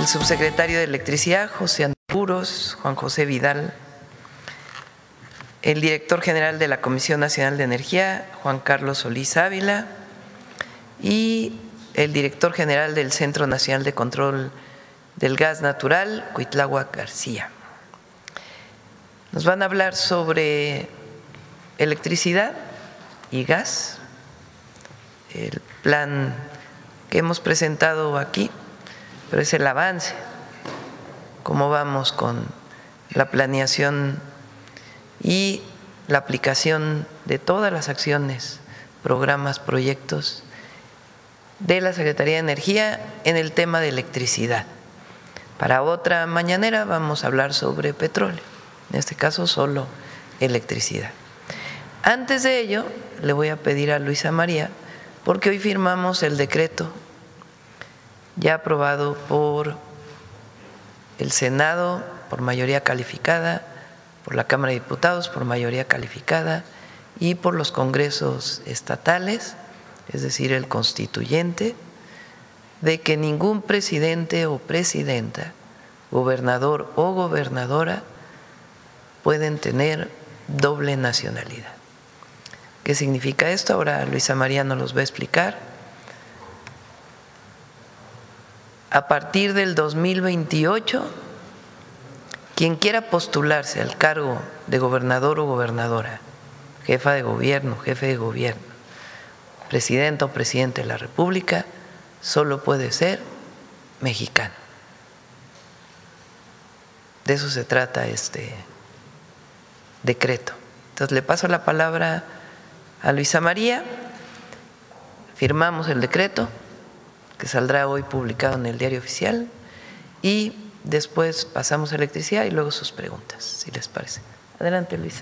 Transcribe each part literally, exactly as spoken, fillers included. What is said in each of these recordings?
el subsecretario de Electricidad, José Anturos, Juan José Vidal, el director general de la Comisión Nacional de Energía, Juan Carlos Solís Ávila, y el director general del Centro Nacional de Control del Gas Natural, Cuitláhuac García. Nos van a hablar sobre electricidad y gas, el plan que hemos presentado aquí, pero es el avance, cómo vamos con la planeación y la aplicación de todas las acciones, programas, proyectos de la Secretaría de Energía en el tema de electricidad. Para otra mañanera vamos a hablar sobre petróleo, en este caso solo electricidad. Antes de ello, le voy a pedir a Luisa María, porque hoy firmamos el decreto ya aprobado por el Senado por mayoría calificada, por la Cámara de Diputados por mayoría calificada y por los congresos estatales, es decir, el constituyente, de que ningún presidente o presidenta, gobernador o gobernadora pueden tener doble nacionalidad. ¿Qué significa esto? Ahora Luisa María nos los va a explicar. A partir del dos mil veintiocho, quien quiera postularse al cargo de gobernador o gobernadora, jefa de gobierno, jefe de gobierno, presidenta o presidente de la República, solo puede ser mexicano. De eso se trata este decreto. Entonces le paso la palabra a Luisa María, firmamos el decreto que saldrá hoy publicado en el Diario Oficial y después pasamos a electricidad y luego sus preguntas, si les parece. Adelante, Luisa.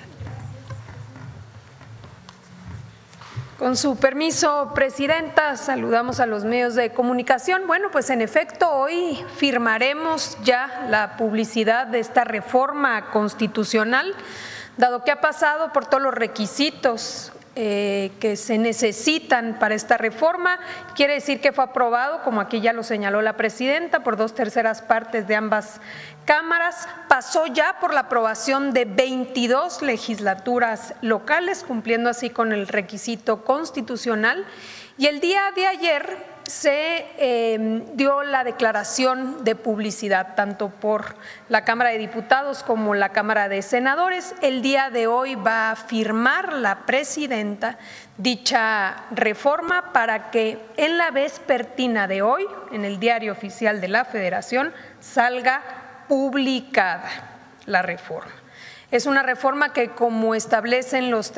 Con su permiso, Presidenta, saludamos a los medios de comunicación. Bueno, pues en efecto hoy firmaremos ya la publicidad de esta reforma constitucional, dado que ha pasado por todos los requisitos Eh, que se necesitan para esta reforma. Quiere decir que fue aprobado, como aquí ya lo señaló la presidenta, por dos terceras partes de ambas cámaras, pasó ya por la aprobación de veintidós legislaturas locales, cumpliendo así con el requisito constitucional, y el día de ayer se eh, dio la declaración de publicidad tanto por la Cámara de Diputados como la Cámara de Senadores. El día de hoy va a firmar la presidenta dicha reforma para que en la vespertina de hoy, en el Diario Oficial de la Federación, salga publicada la reforma. Es una reforma que, como establecen los